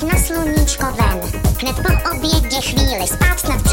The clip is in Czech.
na sluníčko ven. Hned po obědě chvíli spát snad